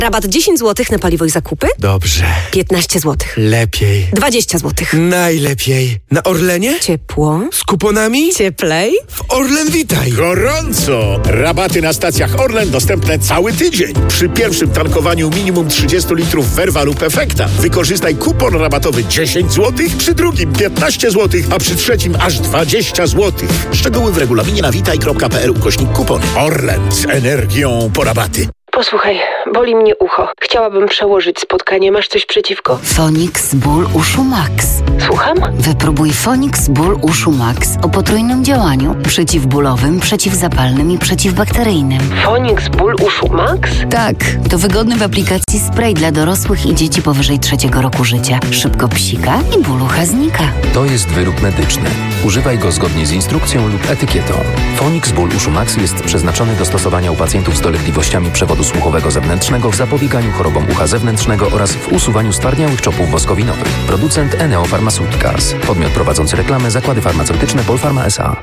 Rabat 10 zł na paliwo i zakupy? Dobrze. 15 zł. Lepiej. 20 zł. Najlepiej. Na Orlenie? Ciepło. Z kuponami? Cieplej. W Orlen Witaj. Gorąco! Rabaty na stacjach Orlen dostępne cały tydzień. Przy pierwszym tankowaniu minimum 30 litrów Verva lub Efekta wykorzystaj kupon rabatowy 10 zł, przy drugim 15 zł, a przy trzecim aż 20 zł. Szczegóły w regulaminie na witaj.pl/kupon. Orlen z energią po rabaty. Posłuchaj, boli mnie ucho. Chciałabym przełożyć spotkanie. Masz coś przeciwko? Fonix Ból Uszu Max. Słucham? Wypróbuj Fonix Ból Uszu Max o potrójnym działaniu: przeciwbólowym, przeciwzapalnym i przeciwbakteryjnym. Fonix Ból Uszu Max? Tak, to wygodny w aplikacji spray dla dorosłych i dzieci powyżej 3 roku życia. Szybko psika i ból ucha znika. To jest wyrób medyczny. Używaj go zgodnie z instrukcją lub etykietą. Fonix Ból Uszu Max jest przeznaczony do stosowania u pacjentów z dolegliwościami przewodu słuchowego zewnętrznego w zapobieganiu chorobom ucha zewnętrznego oraz w usuwaniu stwardniałych czopów woskowinowych. Producent Eneo Pharmaceuticals. Podmiot prowadzący reklamę: Zakłady Farmaceutyczne Polpharma S.A.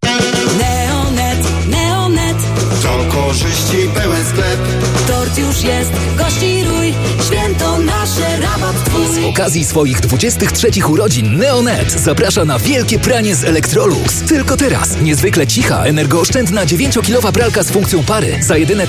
Neonet. To korzyści pełen sklep. Tort już jest, gości rój. Święto nasze, rabat twój. Z okazji swoich 23 urodzin Neonet zaprasza na wielkie pranie z Electrolux. Tylko teraz niezwykle cicha, energooszczędna 9-kilowa pralka z funkcją pary za jedyne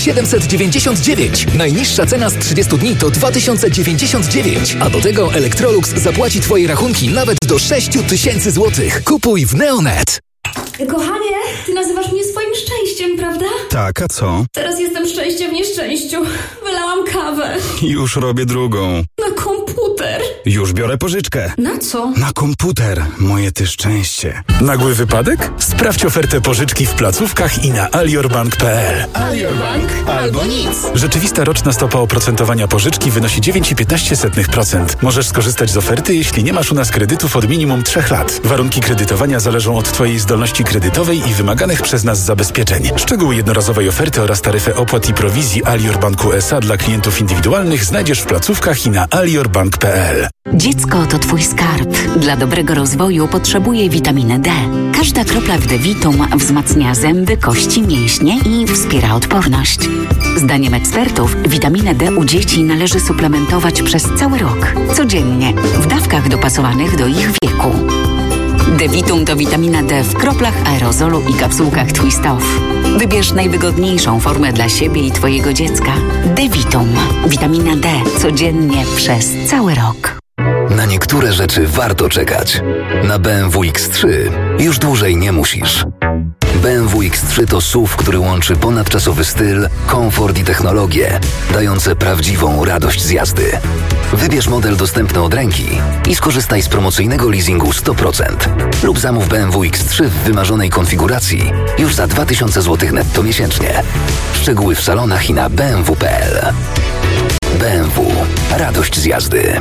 1799. Najniższa cena z 30 dni to 2099. A do tego Electrolux zapłaci Twoje rachunki nawet do 6000 zł. Kupuj w Neonet. Kochanie, ty nazywasz mnie swoim szczęściem, prawda? Tak, a co? Teraz jestem szczęście w nieszczęściu. Wylałam kawę. Już robię drugą. Na komputer. Już biorę pożyczkę. Na co? Na komputer, moje ty szczęście. Nagły wypadek? Sprawdź ofertę pożyczki w placówkach i na aliorbank.pl. Aliorbank albo nic. Rzeczywista roczna stopa oprocentowania pożyczki wynosi 9,15%. Możesz skorzystać z oferty, jeśli nie masz u nas kredytów od minimum 3 lat. Warunki kredytowania zależą od Twojej zdolności kredytowej i wymaganych przez nas zabezpieczeń. Szczegóły jednorazowej oferty oraz taryfę opłat i prowizji Alior Banku S.A. dla klientów indywidualnych znajdziesz w placówkach i na aliorbank.pl. Dziecko to Twój skarb. Dla dobrego rozwoju potrzebuje witaminy D. Każda kropla w D-Vitum wzmacnia zęby, kości, mięśnie i wspiera odporność. Zdaniem ekspertów witaminę D u dzieci należy suplementować przez cały rok. Codziennie, w dawkach dopasowanych do ich wieku. D-Vitum to witamina D w kroplach, aerozolu i kapsułkach Twist Off. Wybierz najwygodniejszą formę dla siebie i Twojego dziecka. D-Vitum. Witamina D codziennie przez cały rok. Na niektóre rzeczy warto czekać. Na BMW X3 już dłużej nie musisz. BMW X3 to SUV, który łączy ponadczasowy styl, komfort i technologię, dające prawdziwą radość z jazdy. Wybierz model dostępny od ręki i skorzystaj z promocyjnego leasingu 100%. Lub zamów BMW X3 w wymarzonej konfiguracji już za 2000 zł netto miesięcznie. Szczegóły w salonach i na bmw.pl. BMW. Radość z jazdy.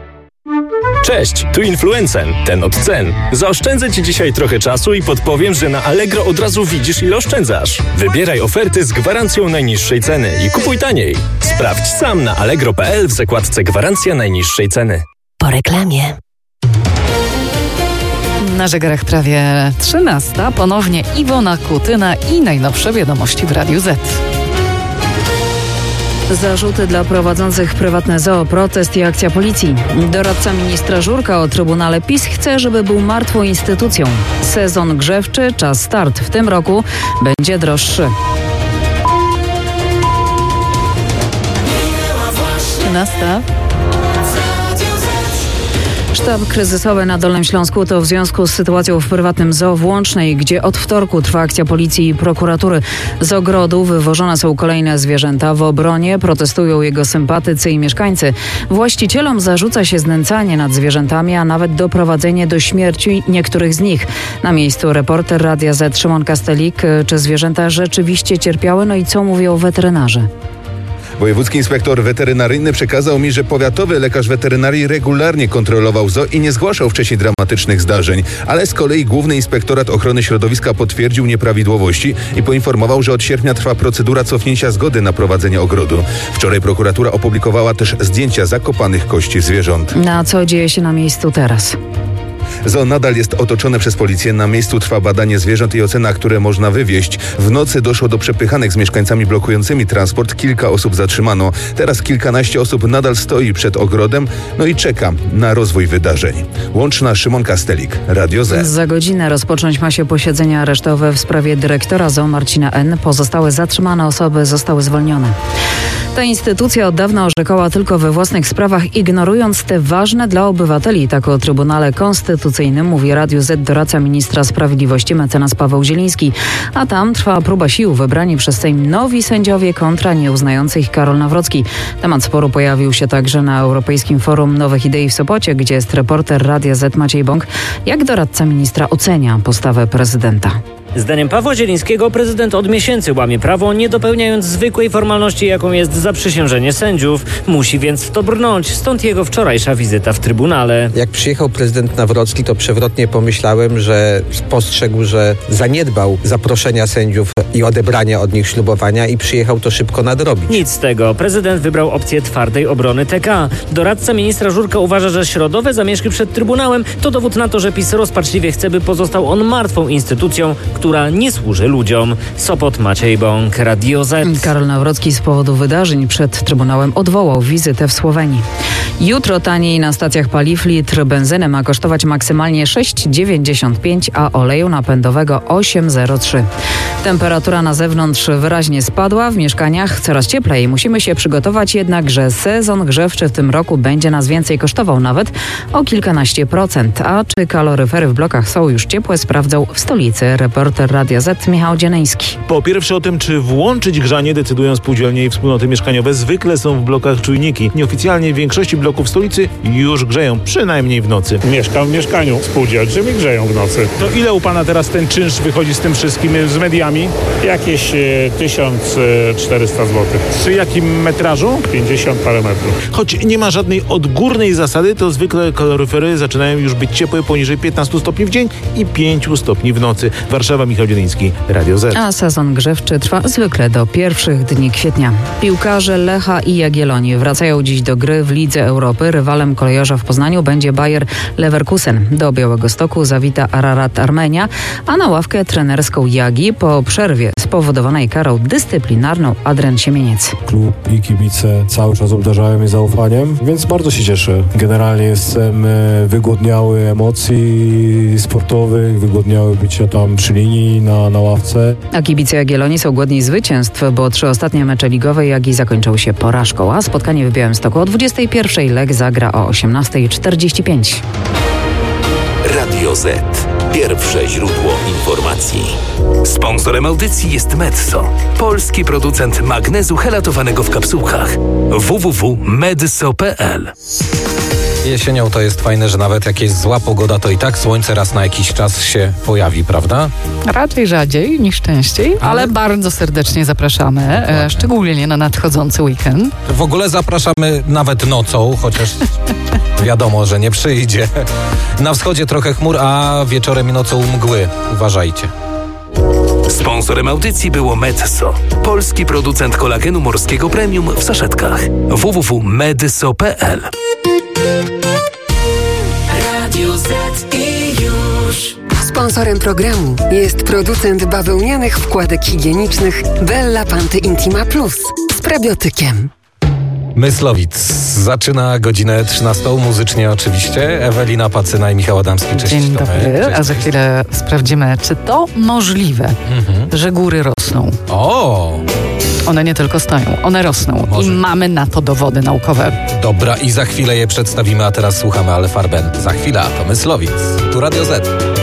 Cześć, tu Influencen, ten od cen. Zaoszczędzę Ci dzisiaj trochę czasu i podpowiem, że na Allegro od razu widzisz, ile oszczędzasz. Wybieraj oferty z gwarancją najniższej ceny i kupuj taniej. Sprawdź sam na allegro.pl w zakładce Gwarancja najniższej ceny. Po reklamie. Na zegarach prawie 13. Ponownie Iwona Kutyna i najnowsze wiadomości w Radiu Z. Zarzuty dla prowadzących prywatne zoo, protest i akcja policji. Doradca ministra Żurka o Trybunale PiS chce, żeby był martwą instytucją. Sezon grzewczy, czas start. W tym roku będzie droższy. 13. Sztab kryzysowy na Dolnym Śląsku to w związku z sytuacją w prywatnym zoo w Łącznej, gdzie od wtorku trwa akcja policji i prokuratury. Z ogrodu wywożone są kolejne zwierzęta. W obronie protestują jego sympatycy i mieszkańcy. Właścicielom zarzuca się znęcanie nad zwierzętami, a nawet doprowadzenie do śmierci niektórych z nich. Na miejscu reporter Radia Z Szymon Kastelik. Czy zwierzęta rzeczywiście cierpiały? No i co mówią weterynarze? Wojewódzki inspektor weterynaryjny przekazał mi, że powiatowy lekarz weterynarii regularnie kontrolował zoo i nie zgłaszał wcześniej dramatycznych zdarzeń, ale z kolei Główny Inspektorat Ochrony Środowiska potwierdził nieprawidłowości i poinformował, że od sierpnia trwa procedura cofnięcia zgody na prowadzenie ogrodu. Wczoraj prokuratura opublikowała też zdjęcia zakopanych kości zwierząt. Na co dzieje się na miejscu teraz? Zoo nadal jest otoczone przez policję. Na miejscu trwa badanie zwierząt i ocena, które można wywieźć. W nocy doszło do przepychanek z mieszkańcami blokującymi transport. Kilka osób zatrzymano. Teraz kilkanaście osób nadal stoi przed ogrodem, i czeka na rozwój wydarzeń. Łączna Szymon Kastelik, Radio Z. Za godzinę rozpocząć ma się posiedzenie aresztowe w sprawie dyrektora zoo Marcina N. Pozostałe zatrzymane osoby zostały zwolnione. Ta instytucja od dawna orzekała tylko we własnych sprawach, ignorując te ważne dla obywateli. Tak o Trybunale Konstytucyjnym mówi Radiu Z doradca ministra sprawiedliwości mecenas Paweł Zieliński. A tam trwa próba sił, wybrani przez Sejm nowi sędziowie kontra nieuznający ich Karol Nawrocki. Temat sporu pojawił się także na Europejskim Forum Nowych Idei w Sopocie, gdzie jest reporter Radia Z Maciej Bąk. Jak doradca ministra ocenia postawę prezydenta? Zdaniem Pawła Zielińskiego prezydent od miesięcy łamie prawo, nie dopełniając zwykłej formalności, jaką jest zaprzysiężenie sędziów. Musi więc w to brnąć, stąd jego wczorajsza wizyta w Trybunale. Jak przyjechał prezydent Nawrocki, to przewrotnie pomyślałem, że spostrzegł, że zaniedbał zaproszenia sędziów i odebrania od nich ślubowania i przyjechał to szybko nadrobić. Nic z tego. Prezydent wybrał opcję twardej obrony TK. Doradca ministra Żurka uważa, że środowe zamieszki przed Trybunałem to dowód na to, że PiS rozpaczliwie chce, by pozostał on martwą instytucją, która nie służy ludziom. Sopot, Maciej Bąk, Radio Z. Karol Nawrocki z powodu wydarzeń przed Trybunałem odwołał wizytę w Słowenii. Jutro taniej na stacjach paliw litr benzyny ma kosztować maksymalnie 6,95, a oleju napędowego 8,03. Temperatura na zewnątrz wyraźnie spadła, w mieszkaniach coraz cieplej. Musimy się przygotować jednak, że sezon grzewczy w tym roku będzie nas więcej kosztował, nawet o kilkanaście procent. A czy kaloryfery w blokach są już ciepłe, sprawdzał w stolicy reporter Radia Z Michał Dzieleński. Po pierwsze o tym, czy włączyć grzanie, decydują spółdzielnie i wspólnoty mieszkaniowe. Zwykle są w blokach czujniki. Nieoficjalnie w większości bloków stolicy już grzeją, przynajmniej w nocy. Mieszkam w mieszkaniu spółdzielczym i grzeją w nocy. To ile u pana teraz ten czynsz wychodzi z tym wszystkim, z mediami? Jakieś 1400 zł. Przy jakim metrażu? 50 parę metrów. Choć nie ma żadnej odgórnej zasady, to zwykle kaloryfery zaczynają już być ciepłe poniżej 15 stopni w dzień i 5 stopni w nocy. Warszawa, Michał Dzieliński, Radio Z. A sezon grzewczy trwa zwykle do pierwszych dni kwietnia. Piłkarze Lecha i Jagiellonii wracają dziś do gry w Lidze Europy. Rywalem kolejorza w Poznaniu będzie Bayer Leverkusen. Do Białegostoku zawita Ararat Armenia, a na ławkę trenerską Jagi po przerwie spowodowanej karą dyscyplinarną Adrian Siemieniec. Klub i kibice cały czas obdarzają mnie zaufaniem, więc bardzo się cieszę. Generalnie jestem wygłodniały emocji sportowych, wygłodniały bycia tam przy linii, na ławce. A kibice Jagiellonii są głodni zwycięstw, bo 3 ostatnie mecze ligowe Jagi zakończyły się porażką, a spotkanie w Białymstoku o 21:00 Lech zagra o 18:45. Radio Z. Pierwsze źródło informacji. Sponsorem audycji jest Metso, polski producent magnezu helatowanego w kapsułkach. www.medso.pl. Jesienią to jest fajne, że nawet jak jest zła pogoda, to i tak słońce raz na jakiś czas się pojawi, prawda? Raczej rzadziej niż częściej, ale bardzo serdecznie zapraszamy, szczególnie na nadchodzący weekend. W ogóle zapraszamy nawet nocą, chociaż wiadomo, że nie przyjdzie. Na wschodzie trochę chmur, a wieczorem i nocą mgły. Uważajcie. Sponsorem audycji było Metso, polski producent kolagenu morskiego premium w saszetkach. www.medso.pl. Radio Z i już. Sponsorem programu jest producent bawełnianych wkładek higienicznych Bella Panty Intima Plus z prebiotykiem. Myslowic zaczyna godzinę 13, muzycznie oczywiście. Ewelina Pacyna i Michał Adamski. Cześć. Dzień dobry, a za chwilę sprawdzimy, czy to możliwe, że góry rosną. O! One nie tylko stoją, one rosną. I mamy na to dowody naukowe. Dobra, i za chwilę je przedstawimy, a teraz słuchamy Ale Farben. Za chwilę, to Myslowic. Tu Radio Z.